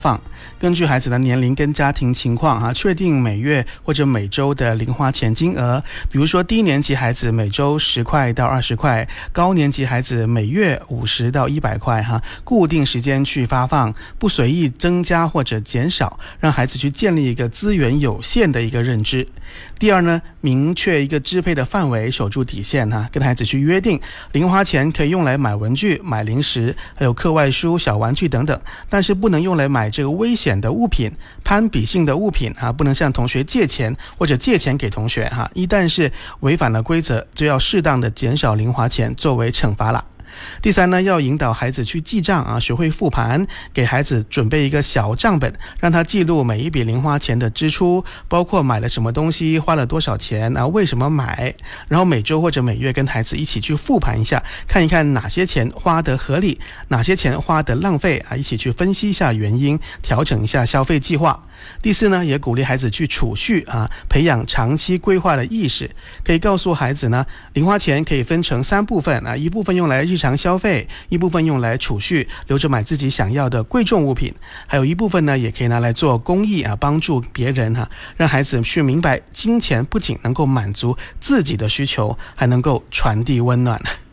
根据孩子的年龄跟家庭情况确定每月或者每周的零花钱金额。比如说低年级孩子每周10块到20块，高年级孩子每月50到100块固定时间去发放，不随意增加或者减少，让孩子去建立一个资源有限的一个认知。第二呢，明确一个支配的范围，守住底线跟孩子去约定，零花钱可以用来买文具、买零食，还有课外书、小玩具等等，但是不能用来买这个危险的物品、攀比性的物品不能向同学借钱或者借钱给同学一旦是违反了规则，就要适当的减少零花钱作为惩罚了。第三呢，要引导孩子去记账学会复盘，给孩子准备一个小账本，让他记录每一笔零花钱的支出，包括买了什么东西，花了多少钱为什么买，然后每周或者每月跟孩子一起去复盘一下，看一看哪些钱花得合理，哪些钱花得浪费一起去分析一下原因，调整一下消费计划。第四呢，也鼓励孩子去储蓄培养长期规划的意识，可以告诉孩子呢，零花钱可以分成3部分一部分用来日常消费，一部分用来储蓄，留着买自己想要的贵重物品，还有一部分呢也可以拿来做公益帮助别人让孩子去明白金钱不仅能够满足自己的需求，还能够传递温暖。